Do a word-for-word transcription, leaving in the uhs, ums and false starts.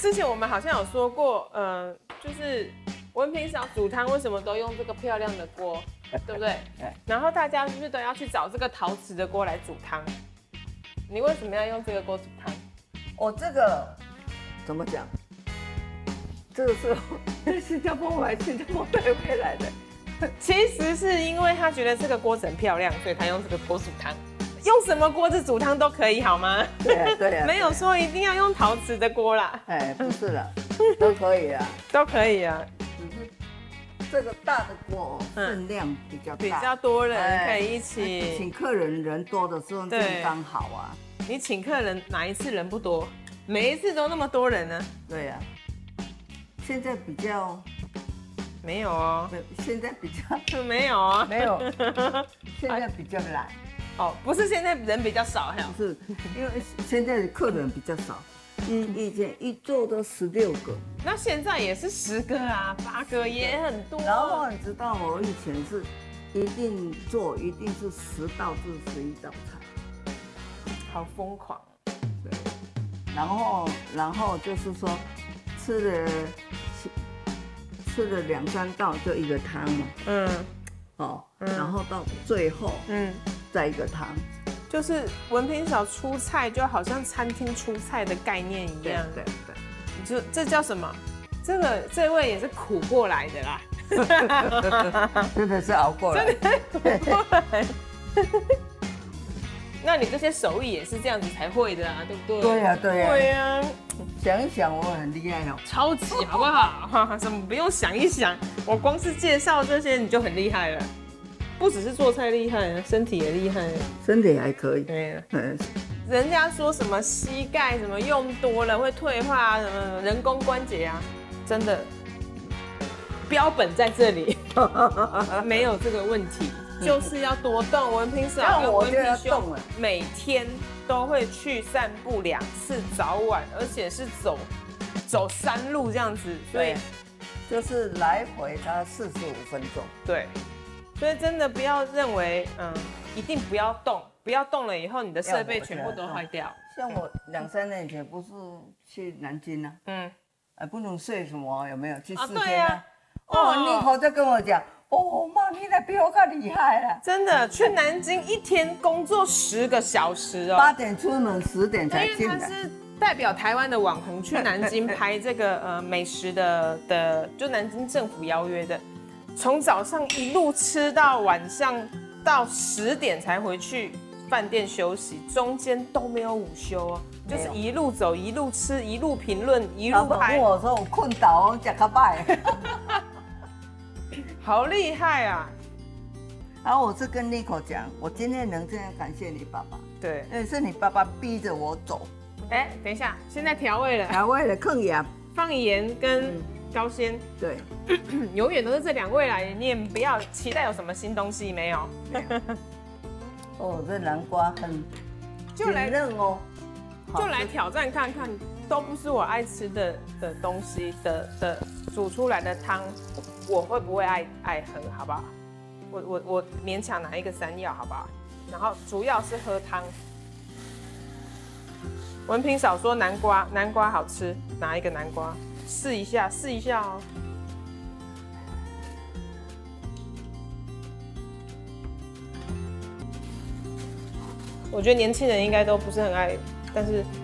之前我们好像有说过，呃，就是文平嫂煮汤为什么都用这个漂亮的锅，对不对？然后大家是不是都要去找这个陶瓷的锅来煮汤？你为什么要用这个锅煮汤？ 我这个怎么讲？这个是在新加坡买新加坡带回来的。 其实是因为他觉得这个锅子很漂亮，所以他用这个锅煮汤。用什么锅子煮汤都可以，好吗？ 对啊，对啊， 没有说一定要用陶瓷的锅啦。 哎，不是啦，都可以啊， 都可以啊。 只是这个大的锅分量比较大， 比较多人可以一起。 请客人人多的时候正刚好啊。 你请客人哪一次人不多？每一次都那么多人呢？ 对呀。现在比较没有哦， 现在比较没有哦， 没有，现在比较懒。 哦，不是现在人比较少， 不是，因为现在的客人比较少，以以前一桌都十六个， 那现在也是十个啊，八个也很多。 然后你知道我以前是一定做，一定是十道至十一道菜， 好疯狂。 对，然后然后就是说吃了吃了两三道就一个汤嘛，嗯，哦，然后到最后，嗯。再一个汤， 就是文平嫂出菜就好像餐厅出菜的概念一样。 对对， 就这叫什么？这个这位也是苦过来的啦， 真的是熬过来， 真的苦过来。那你这些手艺也是这样子才会的啊，对不对？ 对呀对呀。 对呀。 想一想，我很厉害哦， 超级好不好？什么不用想一想，我光是介绍这些你就很厉害了。不只是做菜厉害，身体也厉害， 身体还可以。 对，嗯，人家说什么膝盖什么用多了会退化，什么人工关节啊，真的标本在这里，没有这个问题，就是要多动。文平嫂跟文平兄每天都会去散步两次，早晚，而且是走走山路这样子，所以就是来回它四十五分钟。 对。所以真的不要认为，嗯，一定不要动，不要动了以后，你的设备全部都坏掉。 像我两三年前不是去南京啊，嗯，呃，不能睡什么有没有？去四天啊。哦，妮可就跟我讲，哦妈，你那比我更厉害了。 真的，去南京一天工作十个小时哦， 八点出门，十点才进来。 因为他是代表台湾的网红去南京拍这个呃美食的的，就南京政府邀约的。从早上一路吃到晚上，到十点才回去饭店休息，中间都没有午休哦，就是一路走，一路吃，一路评论，一路拍。 我说我困倒，我讲个拜， 好厉害啊！ 然后我是跟 Nico 讲，我今天能这样感谢你爸爸， 对， 因为是你爸爸逼着我走。 哎，等一下，现在调味了， 调味了，控盐， 放盐跟。高纤， 对， 永远都是这两位啦，你也不要期待有什么新东西，没有。 哦，这南瓜很就来嫩哦， 就来挑战看看，都不是我爱吃的的东西的的煮出来的汤，我会不会爱爱喝，好不好？我我我勉强拿一个山药，好不好？然后主要是喝汤。文平嫂说南瓜南瓜好吃，拿一个南瓜。试一下，试一下哦。我觉得年轻人应该都不是很爱，但是